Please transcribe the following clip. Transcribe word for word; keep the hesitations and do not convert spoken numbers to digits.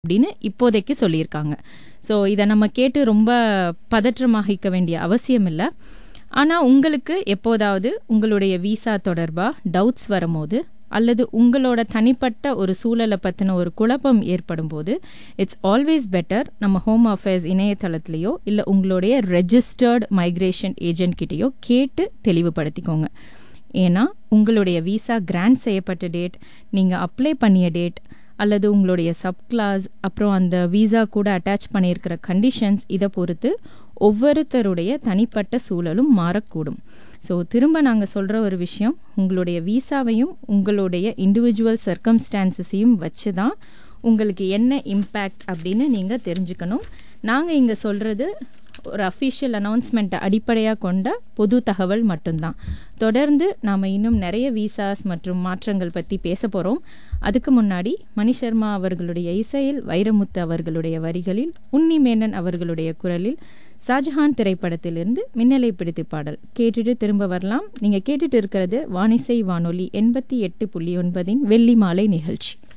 அப்படின்னு இப்போதைக்கு சொல்லியிருக்காங்க. ஸோ இதை நம்ம கேட்டு ரொம்ப பதற்றமாகிக்க வேண்டிய அவசியம் இல்லை. ஆனால் உங்களுக்கு எப்போதாவது உங்களுடைய விசா தொடர்பாக டவுட்ஸ் வரும்போது அல்லது உங்களோட தனிப்பட்ட ஒரு சூழலை பற்றின ஒரு குழப்பம் ஏற்படும் போது இட்ஸ் ஆல்வேஸ் பெட்டர் நம்ம ஹோம் அஃபேர்ஸ் இணையதளத்துலேயோ இல்லை உங்களுடைய ரெஜிஸ்டர்டு மைக்ரேஷன் ஏஜென்ட் கிட்டேயோ கேட்டு தெளிவுபடுத்திக்கோங்க. ஏன்னா உங்களுடைய விசா கிராண்ட் செய்யப்பட்ட டேட், நீங்கள் அப்ளை பண்ணிய டேட் அல்லது உங்களுடைய சப் கிளாஸ் அப்புறம் அந்த விசா கூட அட்டாச் பண்ணியிருக்கிற கண்டிஷன்ஸ் இதை பொறுத்து ஒவ்வொருத்தருடைய தனிப்பட்ட சூழலும் மாறக்கூடும். ஸோ திரும்ப நாங்கள் சொல்கிற ஒரு விஷயம், உங்களுடைய விசாவையும் உங்களுடைய இண்டிவிஜுவல் சர்க்கம்ஸ்டான்சஸையும் வச்சு தான் உங்களுக்கு என்ன இம்பேக்ட் அப்படின்னு நீங்கள் தெரிஞ்சுக்கணும். நாங்கள் இங்கே சொல்கிறது ஒரு அஃபிஷியல் அனௌன்ஸ்மெண்ட்டை அடிப்படையாக கொண்ட பொது தகவல் மட்டும்தான். தொடர்ந்து நாம் இன்னும் நிறைய விசாஸ் மற்றும் மாற்றங்கள் பற்றி பேச போகிறோம். அதுக்கு முன்னாடி மணி சர்மா அவர்களுடைய இசையில், வைரமுத்து அவர்களுடைய வரிகளில், உன்னி மேனன் அவர்களுடைய குரலில் ஷாஜஹான் திரைப்படத்திலிருந்து மின்னலை பிடித்து பாடல் கேட்டுட்டு திரும்ப வரலாம். நீங்கள் கேட்டுட்டு இருக்கிறது வானிசை வானொலி எண்பத்தி எட்டு புள்ளி ஒன்பதின் வெள்ளி மாலை நிகழ்ச்சி.